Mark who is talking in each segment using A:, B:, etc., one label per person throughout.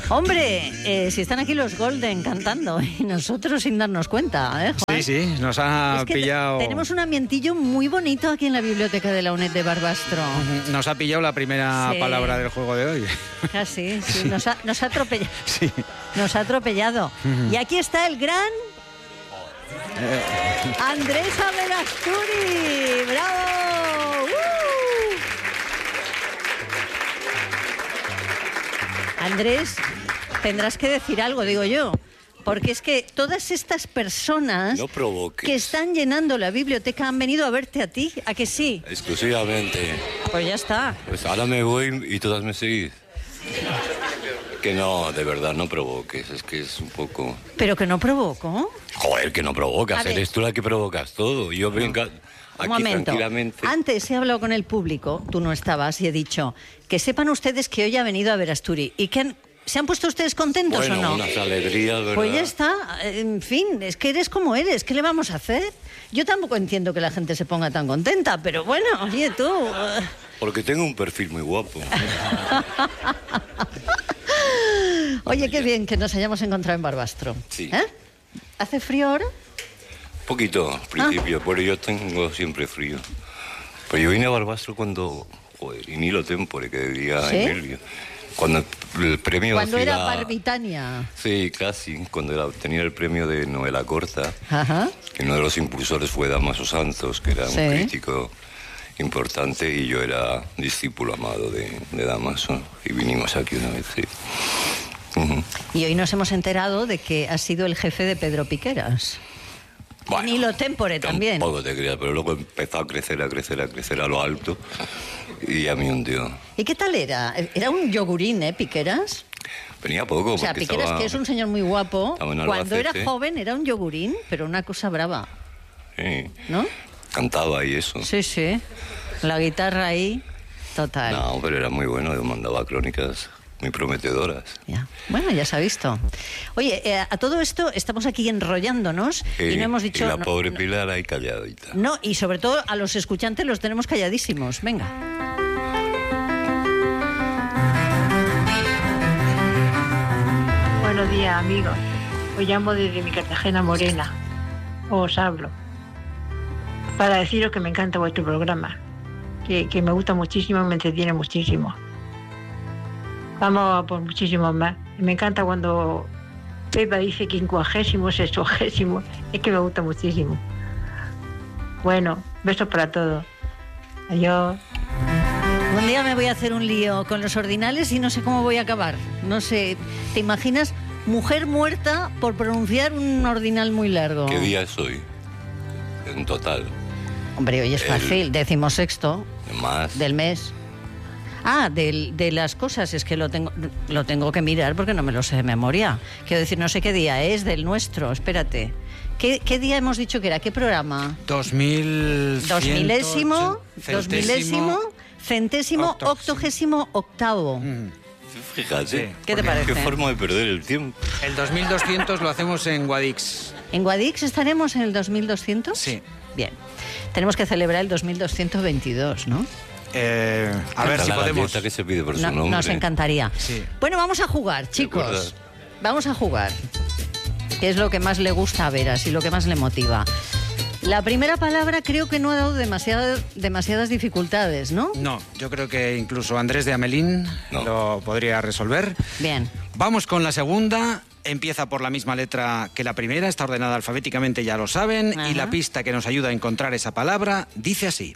A: Hombre, si están aquí los Golden cantando y nosotros sin darnos cuenta, ¿eh, Juan?
B: Sí, nos ha pillado...
A: Tenemos un ambientillo muy bonito aquí en la biblioteca de la UNED de Barbastro.
B: Nos ha pillado la primera palabra del juego de hoy.
A: Sí, nos ha atropellado.
B: Sí.
A: Nos ha atropellado. Y aquí está el gran... Andrés Averasturi. ¡Bravo! Andrés, tendrás que decir algo, digo yo. Porque es que todas estas personas que están llenando la biblioteca han venido a verte a ti, ¿a que sí?
C: Exclusivamente.
A: Pues ya está.
C: Pues ahora me voy y todas me seguís. Que no, de verdad, no provoques, es que es un poco...
A: ¿Pero que no provoco?
C: Joder, que no provocas, eres tú la que provocas todo. Yo vengo aquí tranquilamente...
A: Antes he hablado con el público, tú no estabas, y he dicho que sepan ustedes que hoy ha venido Averasturi y que ¿se han puesto ustedes contentos o no?
C: Bueno, unas alegrías, ¿verdad?
A: Pues ya está, en fin, es que eres como eres, ¿qué le vamos a hacer? Yo tampoco entiendo que la gente se ponga tan contenta, pero bueno, oye tú...
C: Porque tengo un perfil muy guapo.
A: Oye, qué bien que nos hayamos encontrado en Barbastro.
C: Sí.
A: ¿Eh? ¿Hace frío ahora?
C: Poquito, al principio, pero yo tengo siempre frío. Pero yo vine a Barbastro cuando... Joder, in illo tempore, que diría Emilio. Cuando el premio...
A: Cuando era Barbitania.
C: Sí, casi. Cuando tenía el premio de novela corta.
A: Ajá.
C: Que uno de los impulsores fue Damaso Santos, que era un crítico importante, y yo era discípulo amado de Damaso. Y vinimos aquí una vez, sí.
A: Y hoy nos hemos enterado de que has sido el jefe de Pedro Piqueras.
C: Bueno,
A: in illo tempore también.
C: Tampoco te creas, pero luego empezó a crecer a lo alto y ya me hundió.
A: ¿Y qué tal era? Era un yogurín, Piqueras.
C: Venía poco.
A: O sea, Piqueras, que es un señor muy guapo, cuando era joven era un yogurín, pero una cosa brava.
C: Sí.
A: ¿No?
C: Cantaba y eso.
A: Sí. La guitarra ahí, total.
C: No, pero era muy bueno, mandaba crónicas muy prometedoras.
A: Ya. Bueno, ya se ha visto. Oye, a todo esto estamos aquí enrollándonos y no hemos dicho...
C: Y la pobre Pilar ahí calladita.
A: No, y sobre todo a los escuchantes los tenemos calladísimos. Venga.
D: Buenos días, amigos. Os llamo desde mi Cartagena morena. Os hablo para deciros que me encanta vuestro programa, que me gusta muchísimo y me entretiene muchísimo. Vamos a por muchísimos más. Me encanta cuando Pepa dice 50º, 60º. Es que me gusta muchísimo. Bueno, besos para todos. Adiós.
A: Un día me voy a hacer un lío con los ordinales y no sé cómo voy a acabar. No sé, ¿te imaginas? Mujer muerta por pronunciar un ordinal muy largo.
C: ¿Qué día es hoy? En total.
A: Hombre, hoy es fácil, 16º del mes. Ah, de las cosas, es que lo tengo que mirar porque no me lo sé de memoria. Quiero decir, no sé qué día es del nuestro, espérate. ¿Qué día hemos dicho que era? ¿Qué programa?
B: 2100...
A: centésimo, 88º.
C: Fíjate,
A: sí. ¿Qué te parece?
C: Qué forma de perder el tiempo.
B: El 2200 lo hacemos en Guadix.
A: ¿En Guadix estaremos en el 2200?
B: Sí.
A: Bien. Tenemos que celebrar el 2222, ¿no?
B: A ver si podemos.
C: Que se pide por su nombre.
A: Nos encantaría.
B: Sí.
A: Bueno, vamos a jugar, chicos. Vamos a jugar. Que es lo que más le gusta a Veras y lo que más le motiva. La primera palabra creo que no ha dado demasiadas dificultades, ¿no?
B: No, yo creo que incluso Andrés de Amelín lo podría resolver.
A: Bien.
B: Vamos con la segunda. Empieza por la misma letra que la primera, está ordenada alfabéticamente, ya lo saben.
A: Ajá.
B: Y la pista que nos ayuda a encontrar esa palabra dice así.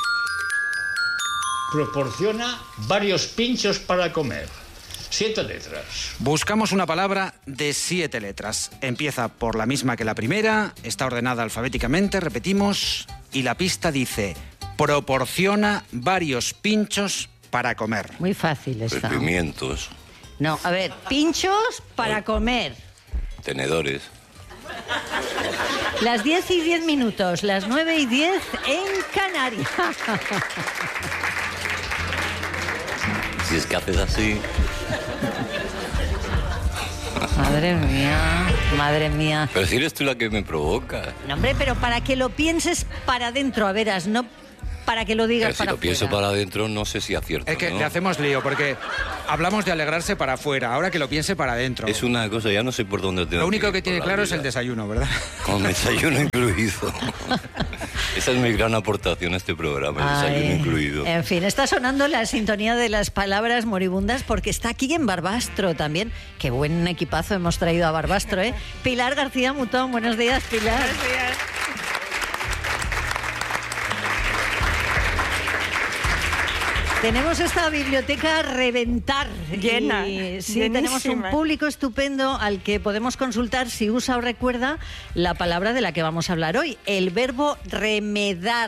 E: Proporciona varios pinchos para comer. 7 letras.
B: Buscamos una palabra de 7 letras. Empieza por la misma que la primera, está ordenada alfabéticamente, repetimos, y la pista dice: proporciona varios pinchos para comer.
A: Muy fácil está.
C: Pimientos.
A: No, a ver, pinchos para comer.
C: Tenedores.
A: Las 10:10, las 9:10 en Canarias.
C: Si es que haces así...
A: Madre mía.
C: Pero si eres tú la que me provoca.
A: No, hombre, pero para que lo pienses para adentro, a veras, no para que lo digas
C: si
A: para
C: lo pienso
A: afuera.
C: para adentro, no sé si acierto.
B: Es que
C: ¿no?
B: le hacemos lío, porque hablamos de alegrarse para afuera, ahora que lo piense para adentro.
C: Es una cosa, ya no sé por dónde tengo
B: Lo único
C: ir
B: que
C: por
B: tiene
C: la
B: claro es
C: vida.
B: el desayuno, ¿verdad?
C: Con desayuno incluido. Esa es mi gran aportación a este programa, el desayuno incluido.
A: En fin, está sonando la sintonía de las palabras moribundas porque está aquí en Barbastro también. Qué buen equipazo hemos traído a Barbastro, ¿eh? Pilar García Mutón, buenos días, Pilar.
F: Buenos días.
A: Tenemos esta biblioteca a reventar.
F: Llena,
A: Sí, tenemos un
F: llenísima.
A: público estupendo al que podemos consultar si usa o recuerda la palabra de la que vamos a hablar hoy, el verbo remedar.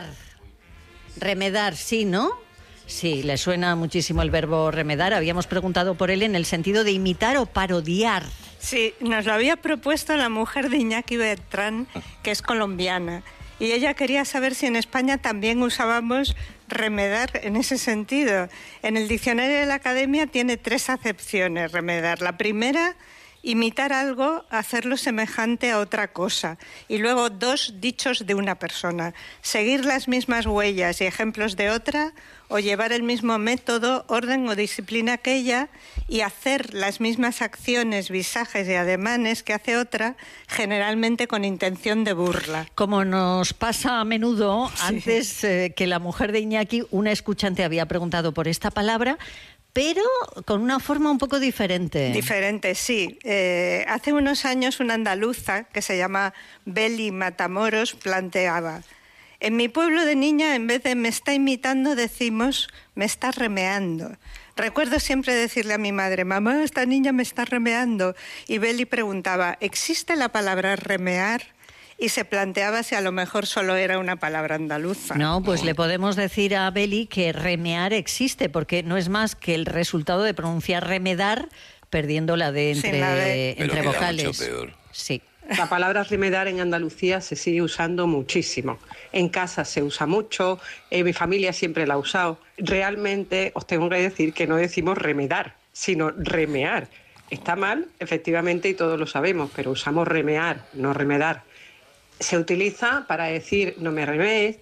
A: Remedar, sí, ¿no? Sí, le suena muchísimo el verbo remedar. Habíamos preguntado por él en el sentido de imitar o parodiar.
F: Sí, nos lo había propuesto la mujer de Iñaki Bertrán, que es colombiana. Y ella quería saber si en España también usábamos remedar en ese sentido. En el diccionario de la Academia tiene 3 acepciones, remedar. La primera, imitar algo, hacerlo semejante a otra cosa. Y luego 2 dichos de una persona. Seguir las mismas huellas y ejemplos de otra, o llevar el mismo método, orden o disciplina que ella, y hacer las mismas acciones, visajes y ademanes que hace otra, generalmente con intención de burla.
A: Como nos pasa a menudo, antes que la mujer de Iñaki, una escuchante había preguntado por esta palabra, pero con una forma un poco diferente.
F: Diferente, sí. Hace unos años una andaluza que se llama Beli Matamoros planteaba: en mi pueblo de niña, en vez de me está imitando, decimos me está remeando. Recuerdo siempre decirle a mi madre: mamá, esta niña me está remeando. Y Beli preguntaba: ¿existe la palabra remear? Y se planteaba si a lo mejor solo era una palabra andaluza.
A: No, pues le podemos decir a Beli que remear existe, porque no es más que el resultado de pronunciar remedar, perdiendo la D
F: Sin la D.
A: entre
C: Pero queda
A: vocales.
C: mucho peor.
A: Sí.
G: La palabra remedar en Andalucía se sigue usando muchísimo. En casa se usa mucho, mi familia siempre la ha usado. Realmente os tengo que decir que no decimos remedar, sino remear. Está mal, efectivamente, y todos lo sabemos, pero usamos remear, no remedar. Se utiliza para decir no me remees,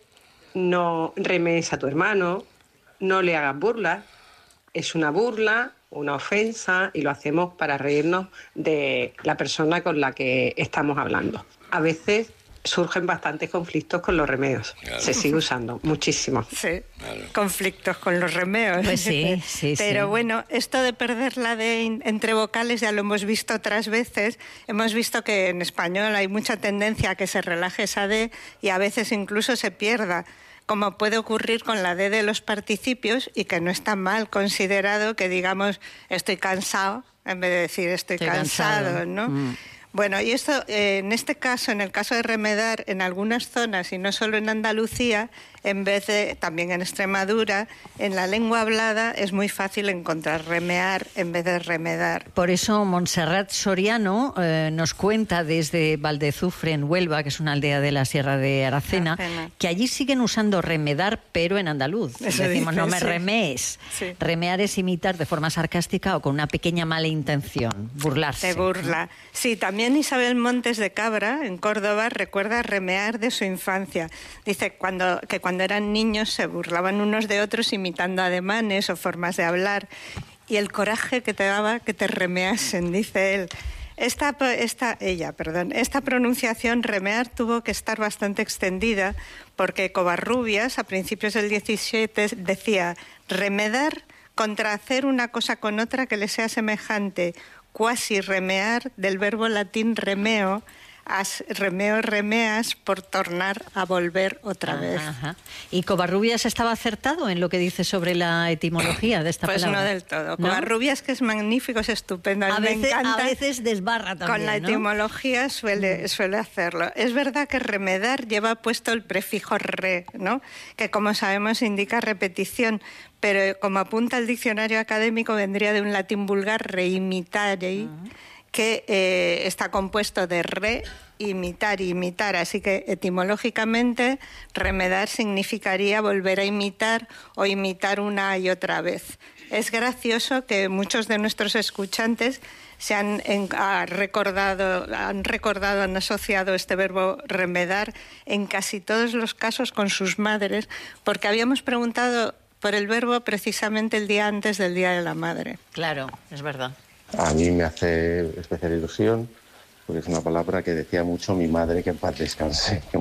G: no remees a tu hermano, no le hagas burlas. Es una burla, una ofensa, y lo hacemos para reírnos de la persona con la que estamos hablando. A veces surgen bastantes conflictos con los remeos.
C: Claro.
G: Se sigue usando muchísimo.
F: Sí,
C: Claro.
F: conflictos con los remeos.
A: Pues sí, sí,
F: Pero
A: sí.
F: bueno, esto de perder la D entre vocales ya lo hemos visto otras veces. Hemos visto que en español hay mucha tendencia a que se relaje esa D y a veces incluso se pierda, como puede ocurrir con la D de los participios, y que no está mal considerado que digamos estoy cansado en vez de decir estoy cansado, ¿no? Bueno, y esto, en este caso, en el caso de remedar, en algunas zonas, y no solo en Andalucía, en vez de, también en Extremadura, en la lengua hablada es muy fácil encontrar remear en vez de remedar.
A: Por eso Montserrat Soriano nos cuenta desde Valdezufre, en Huelva, que es una aldea de la Sierra de Aracena, que allí siguen usando remedar, pero en andaluz.
F: Eso
A: Decimos,
F: dice,
A: no me
F: sí.
A: remees.
F: Sí.
A: Remear es imitar de forma sarcástica o con una pequeña mala intención, burlarse.
F: Se burla. Sí, también Isabel Montes de Cabra, en Córdoba, recuerda remear de su infancia. Dice que cuando eran niños se burlaban unos de otros imitando ademanes o formas de hablar, y el coraje que te daba que te remeasen, dice él. Esta pronunciación remear tuvo que estar bastante extendida porque Covarrubias a principios del 17 decía remedar contra hacer una cosa con otra que le sea semejante, quasi remear, del verbo latín remeo, remeas, por tornar a volver otra vez.
A: Ajá. ¿Y Covarrubias estaba acertado en lo que dice sobre la etimología de esta
F: Pues
A: palabra?
F: no del todo.
A: ¿No?
F: Covarrubias, que es magnífico, es estupendo.
A: A
F: me encanta.
A: veces desbarra también,
F: Con la
A: ¿no?
F: etimología suele hacerlo. Es verdad que remedar lleva puesto el prefijo re, ¿no? Que como sabemos indica repetición, pero como apunta el diccionario académico vendría de un latín vulgar reimitarei, que está compuesto de re, imitar y imitar, así que etimológicamente remedar significaría volver a imitar o imitar una y otra vez. es gracioso que muchos de nuestros escuchantes se han recordado, han asociado este verbo remedar en casi todos los casos con sus madres, porque habíamos preguntado por el verbo precisamente el día antes del Día de la Madre.
A: Claro, es verdad.
H: A mí me hace especial ilusión, porque es una palabra que decía mucho mi madre, que en paz descanse, que